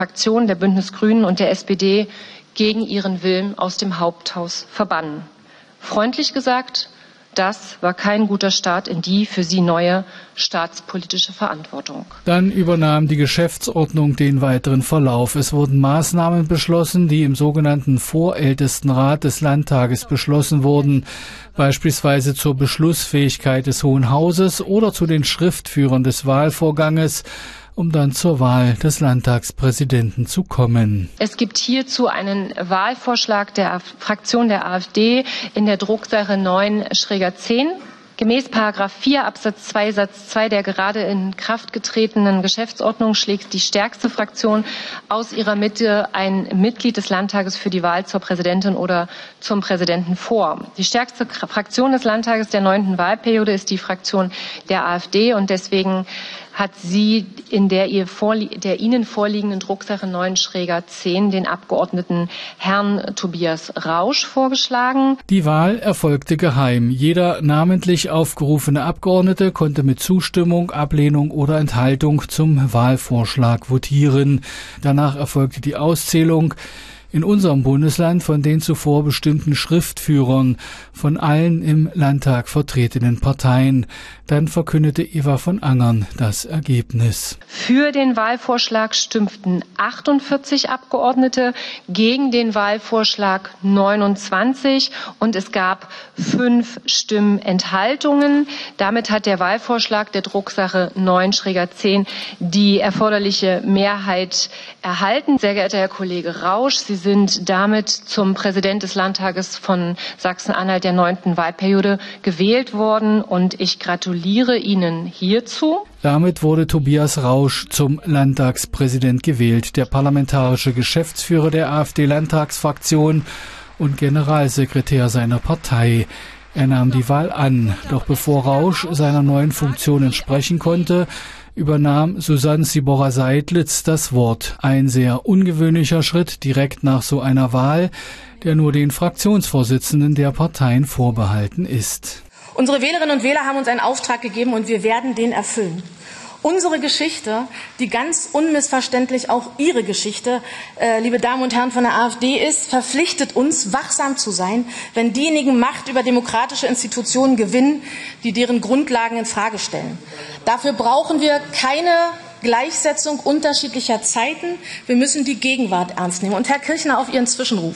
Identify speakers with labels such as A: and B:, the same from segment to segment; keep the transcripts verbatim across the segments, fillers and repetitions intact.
A: Fraktionen der Bündnis Grünen und der S P D gegen ihren Willen aus dem Haupthaus verbannen. Freundlich gesagt, das war kein guter Start in die für sie neue staatspolitische Verantwortung.
B: Dann übernahm die Geschäftsordnung den weiteren Verlauf. Es wurden Maßnahmen beschlossen, die im sogenannten Vorältestenrat des Landtages beschlossen wurden, beispielsweise zur Beschlussfähigkeit des Hohen Hauses oder zu den Schriftführern des Wahlvorganges, um dann zur Wahl des Landtagspräsidenten zu kommen.
A: Es gibt hierzu einen Wahlvorschlag der Fraktion der AfD in der Drucksache neun zehn. Gemäß Paragraph vier Absatz zwei Satz zwei der gerade in Kraft getretenen Geschäftsordnung schlägt die stärkste Fraktion aus ihrer Mitte ein Mitglied des Landtages für die Wahl zur Präsidentin oder zum Präsidenten vor. Die stärkste Fraktion des Landtages der neunten Wahlperiode ist die Fraktion der AfD und deswegen hat sie in der, ihr vorlie- der Ihnen vorliegenden Drucksache neun zehn den Abgeordneten Herrn Tobias Rausch vorgeschlagen.
B: Die Wahl erfolgte geheim. Jeder namentlich aufgerufene Abgeordnete konnte mit Zustimmung, Ablehnung oder Enthaltung zum Wahlvorschlag votieren. Danach erfolgte die Auszählung in unserem Bundesland von den zuvor bestimmten Schriftführern von allen im Landtag vertretenen Parteien. Dann verkündete Eva von Angern das Ergebnis.
A: Für den Wahlvorschlag stimmten achtundvierzig Abgeordnete, gegen den Wahlvorschlag neunundzwanzig und es gab fünf Stimmenthaltungen. Damit hat der Wahlvorschlag der Drucksache neun zehn die erforderliche Mehrheit erhalten. Sehr geehrter Herr Kollege Rausch, Sie sind damit zum Präsident des Landtages von Sachsen-Anhalt der neunten Wahlperiode gewählt worden und ich gratuliere Ihnen hierzu.
B: Damit wurde Tobias Rausch zum Landtagspräsident gewählt, der parlamentarische Geschäftsführer der AfD-Landtagsfraktion und Generalsekretär seiner Partei. Er nahm die Wahl an, doch bevor Rausch seiner neuen Funktion entsprechen konnte, übernahm Susanne Sibora-Seidlitz das Wort. Ein sehr ungewöhnlicher Schritt direkt nach so einer Wahl, der nur den Fraktionsvorsitzenden der Parteien vorbehalten ist.
C: Unsere Wählerinnen und Wähler haben uns einen Auftrag gegeben und wir werden den erfüllen. Unsere Geschichte, die ganz unmissverständlich auch Ihre Geschichte, äh, liebe Damen und Herren von der AfD ist, verpflichtet uns, wachsam zu sein, wenn diejenigen Macht über demokratische Institutionen gewinnen, die deren Grundlagen in Frage stellen. Dafür brauchen wir keine Gleichsetzung unterschiedlicher Zeiten. Wir müssen die Gegenwart ernst nehmen. Und Herr Kirchner, auf Ihren Zwischenruf.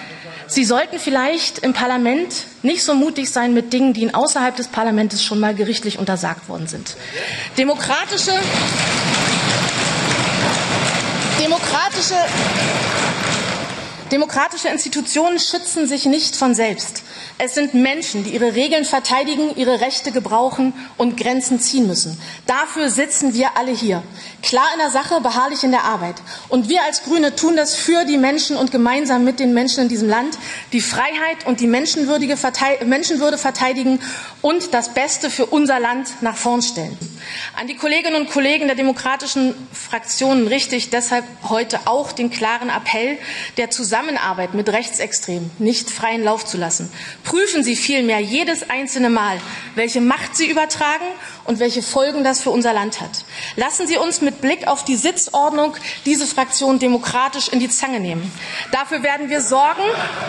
C: Sie sollten vielleicht im Parlament nicht so mutig sein mit Dingen, die Ihnen außerhalb des Parlaments schon mal gerichtlich untersagt worden sind. Demokratische, demokratische, demokratische Institutionen schützen sich nicht von selbst. Es sind Menschen, die ihre Regeln verteidigen, ihre Rechte gebrauchen und Grenzen ziehen müssen. Dafür sitzen wir alle hier. Klar in der Sache, beharrlich in der Arbeit. Und wir als Grüne tun das für die Menschen und gemeinsam mit den Menschen in diesem Land, die Freiheit und die menschenwürdige Verteid- Menschenwürde verteidigen und das Beste für unser Land nach vorn stellen. An die Kolleginnen und Kollegen der demokratischen Fraktionen richte ich deshalb heute auch den klaren Appell, der Zusammenarbeit mit Rechtsextremen nicht freien Lauf zu lassen. Prüfen Sie vielmehr jedes einzelne Mal, welche Macht Sie übertragen und welche Folgen das für unser Land hat. Lassen Sie uns mit Blick auf die Sitzordnung diese Fraktion demokratisch in die Zange nehmen. Dafür werden wir sorgen.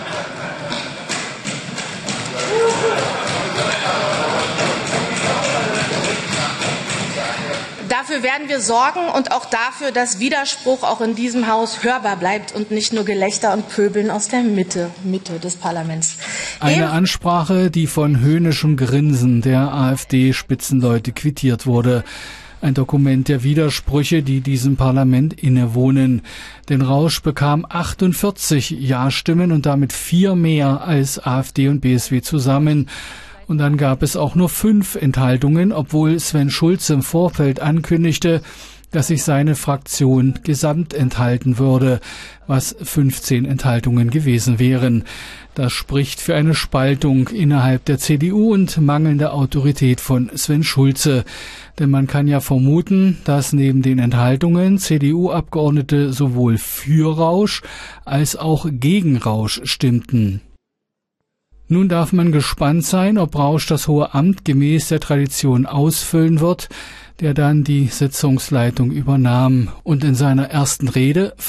C: Dafür werden wir sorgen und auch dafür, dass Widerspruch auch in diesem Haus hörbar bleibt und nicht nur Gelächter und Pöbeln aus der Mitte, Mitte des Parlaments.
B: Eine Ansprache, die von höhnischem Grinsen der AfD-Spitzenleute quittiert wurde. Ein Dokument der Widersprüche, die diesem Parlament innewohnen. Denn Rausch bekam achtundvierzig Ja-Stimmen und damit vier mehr als AfD und B S W zusammen. Und dann gab es auch nur fünf Enthaltungen, obwohl Sven Schulze im Vorfeld ankündigte, dass sich seine Fraktion gesamt enthalten würde, was fünfzehn Enthaltungen gewesen wären. Das spricht für eine Spaltung innerhalb der C D U und mangelnde Autorität von Sven Schulze. Denn man kann ja vermuten, dass neben den Enthaltungen C D U-Abgeordnete sowohl für Rausch als auch gegen Rausch stimmten. Nun darf man gespannt sein, ob Rausch das hohe Amt gemäß der Tradition ausfüllen wird, der dann die Sitzungsleitung übernahm und in seiner ersten Rede